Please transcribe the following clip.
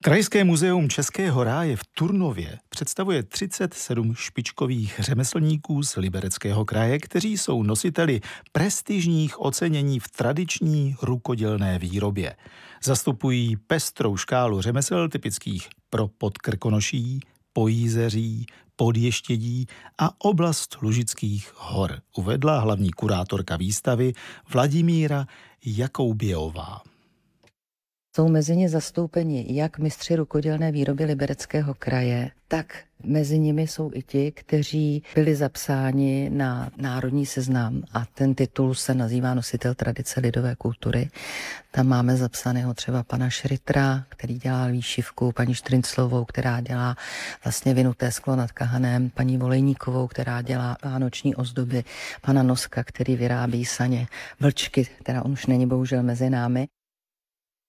Krajské muzeum Českého ráje v Turnově představuje 37 špičkových řemeslníků z Libereckého kraje, kteří jsou nositeli prestižních ocenění v tradiční rukodělné výrobě. Zastupují pestrou škálu řemesel typických pro Podkrkonoší, Pojízeří, Podještědí a oblast Lužických hor, uvedla hlavní kurátorka výstavy Vladimíra Jakouběová. Jsou mezi ně zastoupeni jak mistři rukodělné výroby Libereckého kraje, tak mezi nimi jsou i ti, kteří byli zapsáni na národní seznam a ten titul se nazývá nositel tradice lidové kultury. Tam máme zapsaného třeba pana Šritra, který dělá výšivku, paní Štrinclovou, která dělá vlastně vinuté sklo nad kahanem, paní Volejníkovou, která dělá vánoční ozdoby, pana Noska, který vyrábí saně, vlčky, která on už není bohužel mezi námi.